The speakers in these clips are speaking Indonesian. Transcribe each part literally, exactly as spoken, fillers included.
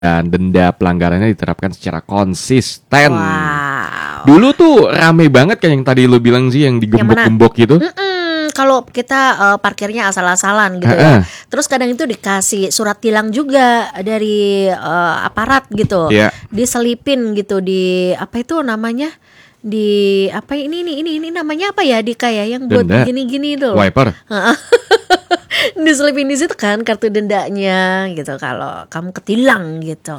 dan denda pelanggarannya diterapkan secara konsisten. Wow. Dulu tuh rame banget kayak yang tadi lu bilang sih, yang digembok-gembok gitu. Mm-mm, kalau kita uh, parkirnya asal-asalan gitu ya. Terus kadang itu dikasih surat tilang juga dari uh, aparat gitu. Yeah. Diselipin gitu di apa itu namanya? Di apa ini ini ini ini namanya apa ya Dika ya, yang buat Denda. gini-gini tuh. Wiper. Diselipin di situ kan kartu dendanya gitu kalau kamu ketilang gitu.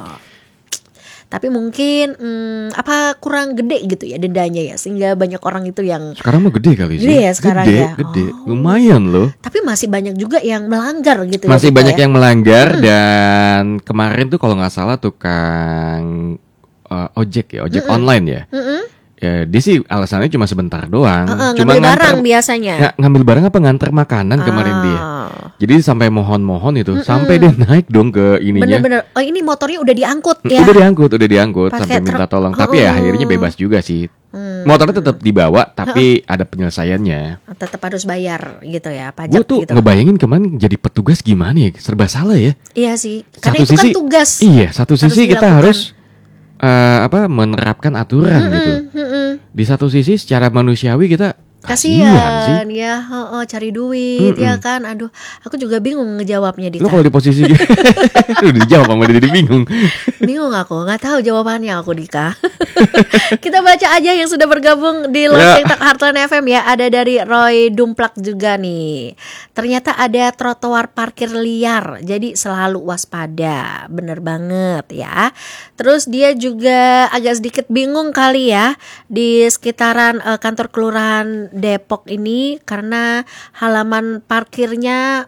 Tapi mungkin hmm, apa kurang gede gitu ya dendanya ya, sehingga banyak orang itu yang sekarang mah gede kali sih. Gede ya sekarang gede, ya. Gede, Oh. lumayan loh. Tapi masih banyak juga yang melanggar gitu. Masih ya, banyak ya? yang melanggar. hmm. Dan kemarin tuh kalau nggak salah tukang uh, ojek ya, ojek Mm-mm. online ya. Mm-mm. Ya, dia sih alasannya cuma sebentar doang. Uh-uh, Cuma ngambil barang nganter, biasanya. ya, ngambil barang apa nganter makanan Ah. kemarin dia. Jadi sampai mohon-mohon itu, Mm-mm. sampai dia naik dong ke ininya. Bener-bener. Oh ini motornya udah diangkut ya? Udah diangkut, udah diangkut Pakai sampai minta truk. tolong. Tapi ya Uh-uh. akhirnya bebas juga sih. Hmm. Motornya tetap dibawa, tapi ada penyelesaiannya. Tetap harus bayar gitu ya, pajak Gue tuh gitu. ngebayangin kemarin jadi petugas gimana ya, serba salah ya. Iya sih. Karena Satu itu sisi, kan tugas. Iya, satu sisi kita dilakukan. harus uh, apa menerapkan aturan Mm-mm, gitu. mm-mm. Di satu sisi secara manusiawi kita kasihan sih. Kasian ya, oh, oh, cari duit Mm-mm. ya kan. Aduh, aku juga bingung ngejawabnya Dika. Lo kalau di posisi udah dijawab sama dia, jadi bingung. Bingung aku, nggak tahu jawabannya aku Dika. Kita baca aja yang sudah bergabung di Lonceng Tak Heartland F M ya. Ada dari Roy Dumplak juga nih. Ternyata ada trotoar parkir liar, jadi selalu waspada. Bener banget ya. Terus dia juga agak sedikit bingung kali ya di sekitaran uh, kantor kelurahan Depok ini, karena halaman parkirnya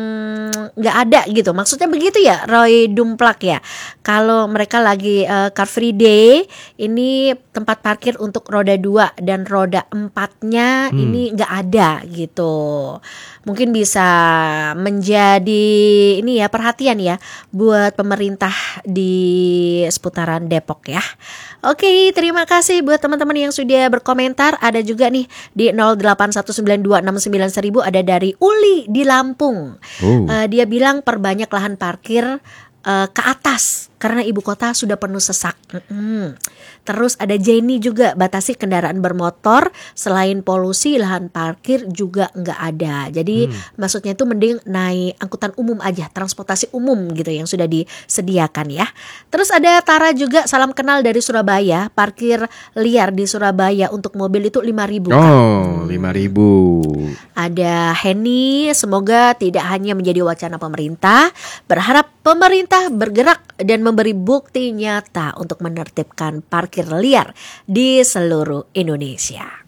nggak um, ada gitu. Maksudnya begitu ya Roy Dumplak ya. Kalau mereka lagi uh, Car Free Day, ini tempat parkir untuk roda dua dan roda empatnya hmm. ini nggak ada gitu. Mungkin bisa menjadi ini ya perhatian ya buat pemerintah di seputaran Depok ya. Oke, terima kasih buat teman-teman yang sudah berkomentar. Ada juga nih di nol delapan satu sembilan dua enam sembilan seribu, ada dari Uli di Lampung. Oh. Uh, dia bilang perbanyak lahan parkir uh, ke atas karena ibu kota sudah penuh sesak. Mm-hmm. Terus ada Jenny juga, batasi kendaraan bermotor, selain polusi lahan parkir juga nggak ada. Jadi hmm. maksudnya itu mending naik angkutan umum aja, transportasi umum gitu yang sudah disediakan ya. Terus ada Tara juga, salam kenal dari Surabaya. Parkir liar di Surabaya untuk mobil itu lima ribu. Oh, lima ribu. Ada Henny, semoga tidak hanya menjadi wacana pemerintah, berharap pemerintah bergerak dan memberi bukti nyata untuk menertibkan parkir liar di seluruh Indonesia.